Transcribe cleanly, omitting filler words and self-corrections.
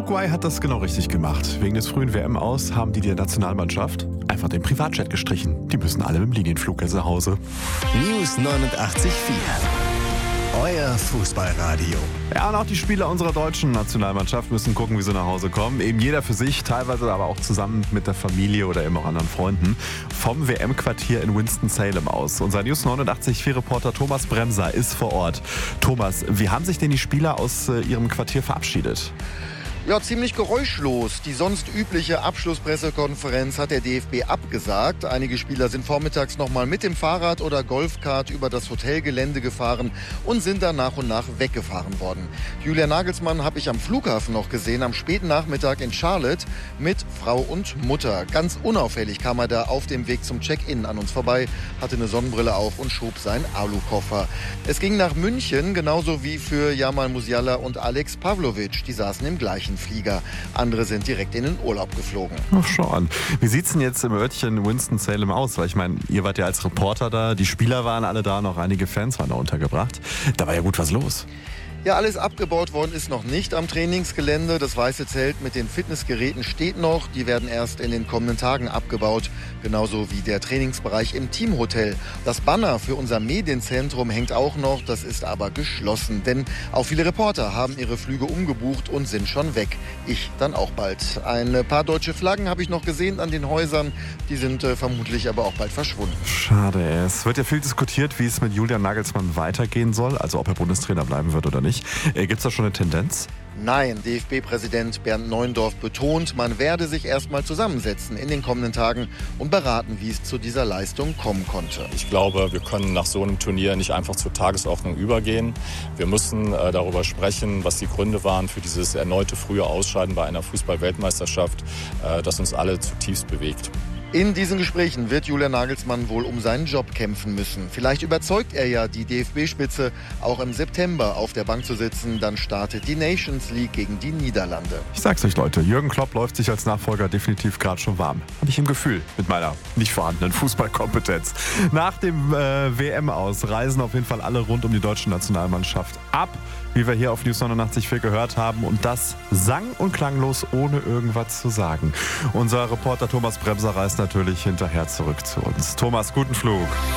Uruguay hat das genau richtig gemacht. Wegen des frühen WM-Aus haben die der Nationalmannschaft einfach den Privatjet gestrichen. Die müssen alle im Linienflug nach Hause. News 89.4. Euer Fußballradio. Ja, und auch die Spieler unserer deutschen Nationalmannschaft müssen gucken, wie sie nach Hause kommen. Eben jeder für sich, teilweise aber auch zusammen mit der Familie oder eben auch anderen Freunden. Vom WM-Quartier in Winston-Salem aus. Unser News 89.4-Reporter Thomas Bremser ist vor Ort. Thomas, wie haben sich denn die Spieler aus ihrem Quartier verabschiedet? Ja, ziemlich geräuschlos. Die sonst übliche Abschlusspressekonferenz hat der DFB abgesagt. Einige Spieler sind vormittags nochmal mit dem Fahrrad oder Golfkart über das Hotelgelände gefahren und sind dann nach und nach weggefahren worden. Julian Nagelsmann habe ich am Flughafen noch gesehen, am späten Nachmittag in Charlotte mit Frau und Mutter. Ganz unauffällig kam er da auf dem Weg zum Check-in an uns vorbei, hatte eine Sonnenbrille auf und schob seinen Alukoffer. Es ging nach München, genauso wie für Jamal Musiala und Alex Pavlovic. Die saßen im gleichen Flieger. Andere sind direkt in den Urlaub geflogen. Ach, schau an. Wie sieht's denn jetzt im Örtchen Winston-Salem aus? Weil ich meine, ihr wart ja als Reporter da, die Spieler waren alle da, noch einige Fans waren da untergebracht. Da war ja gut was los. Ja, alles abgebaut worden ist noch nicht am Trainingsgelände. Das weiße Zelt mit den Fitnessgeräten steht noch. Die werden erst in den kommenden Tagen abgebaut. Genauso wie der Trainingsbereich im Teamhotel. Das Banner für unser Medienzentrum hängt auch noch. Das ist aber geschlossen. Denn auch viele Reporter haben ihre Flüge umgebucht und sind schon weg. Ich dann auch bald. Ein paar deutsche Flaggen habe ich noch gesehen an den Häusern. Die sind vermutlich aber auch bald verschwunden. Schade, es wird ja viel diskutiert, wie es mit Julian Nagelsmann weitergehen soll. Also ob er Bundestrainer bleiben wird oder nicht. Gibt es da schon eine Tendenz? Nein, DFB-Präsident Bernd Neuendorf betont, man werde sich erstmal zusammensetzen in den kommenden Tagen und beraten, wie es zu dieser Leistung kommen konnte. Ich glaube, wir können nach so einem Turnier nicht einfach zur Tagesordnung übergehen. Wir müssen darüber sprechen, was die Gründe waren für dieses erneute frühe Ausscheiden bei einer Fußball-Weltmeisterschaft, das uns alle zutiefst bewegt. In diesen Gesprächen wird Julian Nagelsmann wohl um seinen Job kämpfen müssen. Vielleicht überzeugt er ja die DFB-Spitze, auch im September auf der Bank zu sitzen. Dann startet die Nations League gegen die Niederlande. Ich sag's euch, Leute, Jürgen Klopp läuft sich als Nachfolger definitiv gerade schon warm. Habe ich im Gefühl, mit meiner nicht vorhandenen Fußballkompetenz. Nach dem WM-Aus reisen auf jeden Fall alle rund um die deutsche Nationalmannschaft ab, wie wir hier auf News 89.4 gehört haben. Und das sang- und klanglos, ohne irgendwas zu sagen. Unser Reporter Thomas Bremser reist natürlich hinterher zurück zu uns. Thomas, guten Flug.